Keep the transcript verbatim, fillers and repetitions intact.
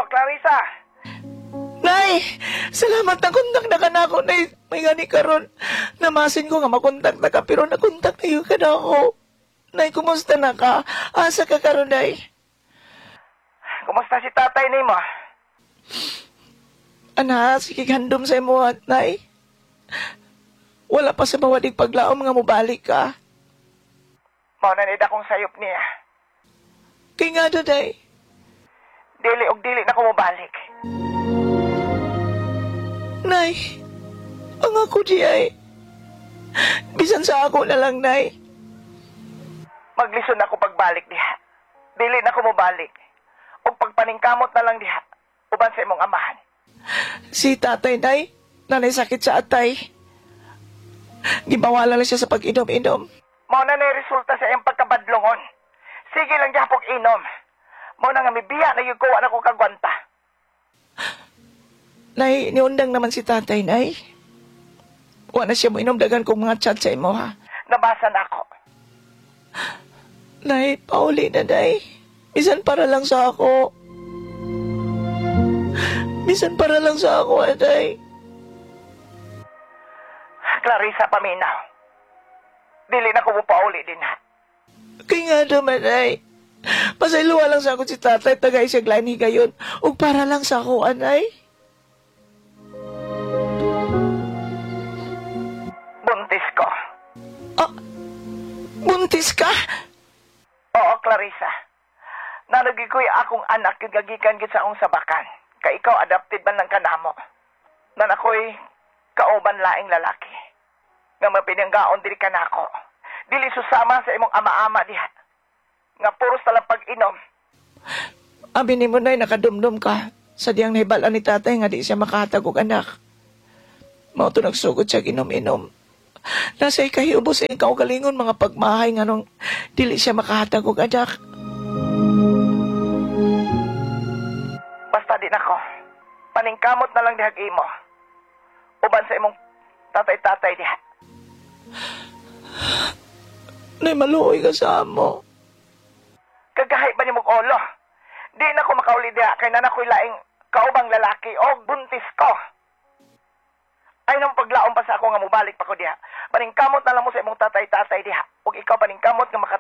Clarissa. Nay, salamat na kontak na ka na ako, Nay. May gani karon. Namasin ko nga makontak na ka, pero nakontak na yun ka na ako. Nay, kumusta na ka? Asa ka karon, Nay? Kumusta si tatay ni mo? Ana, sige handom sa imo at, Nay. Wala pa sa mawadig paglaom nga mobalik ka. Mao na nida kong sayop niya. Kay nga do, Nay. Dili og dili na ko mobalik. Nay, ang ako di ay. Bisan sa ako na lang, Nay. Maglison ako pagbalik diha. Dili na ko mobalik. Og pagpaningkamot na lang diha. Uban sa imong amahan. Si tatay, Nay, nanay sakit sa atay. Gibawala lang siya sa pag-inom-inom. Mao na na resulta sa iyang pagkabadlongon. Sige lang diha pog inom. Mao na nga mibiya na yung kuha na ko kagwanta. Nay, niundang naman si tatay, Nay. Wala na siya mo inom dagan kong mga chat sa imo, ha? Nabasa na ako. Nay, pauli na, Nay. Bisan para lang sa ako. Bisan para lang sa ako, ha, Nay. Clarissa paminaw. Dili na ko mo pauli din ha. Kaya nga naman, Nay. Pasayluwa lang sa ako si tatay, tagay siya glani gayon. O para lang sa ako, anay. Buntis ko. Ah, buntis ka? Oo, Clarissa. Nalagi ko'y akong anak yung gagikan gid sa akong sabakan. Kay ikaw adopted man lang kanamo. Nan ako'y kauban laing lalaki. Nga mapinanggaon diri ka nako. Dili susama sa imong ama-ama diha. Nga puros talang pag-inom. Abi ni mo, Nay, nakadumdum ka. Sa diyang nahibalan ni tatay nga di siya makahatag og anak. Mao to nagsugod siya ginom-inom. Nasa ikahiubo sa ikaw galingon mga pagmahay nga nung dili siya makahatag og anak. Basta di nako. Paningkamot na lang dihag imo. Uban sa imong tatay-tatay diha. Nay, maluoy ka sa amo. Kagahay ba ni mo kolo? Di na ko makauli diha kay na nako'y laing kaubang lalaki o buntis ko. Ay nang paglaom pa sa ako nga mubalik pa ko diha. Paningkamot na lang mo sa imong tatay-tatay diha. Ug ikaw paningkamot nga